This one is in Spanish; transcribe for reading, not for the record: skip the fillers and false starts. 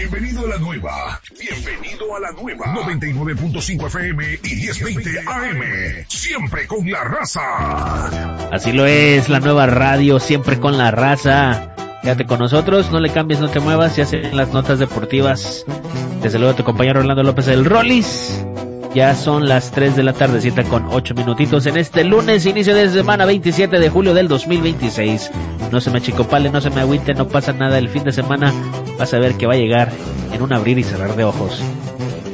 Bienvenido a la nueva. Bienvenido a la nueva. 99.5 FM y 1020 AM. Siempre con la raza. Así lo es, la nueva radio, siempre con la raza. Quédate con nosotros, no le cambies, no te muevas, ya hacen las notas deportivas. Desde luego tu compañero Orlando López del Rollis. Ya son las 3 de la tarde, 7:08 minutitos en este lunes, inicio de semana 27 de julio del 2026. No se me achicopale, no se me agüite, no pasa nada, el fin de semana vas a ver que va a llegar en un abrir y cerrar de ojos.